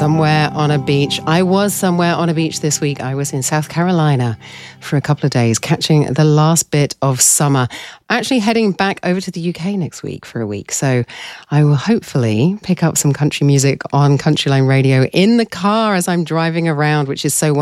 Somewhere on a beach. I was somewhere on a beach this week. I was in South Carolina for a couple of days, catching the last bit of summer. Actually heading back over to the UK next week for a week. So I will hopefully pick up some country music on Country Line Radio in the car as I'm driving around, which is so wonderful.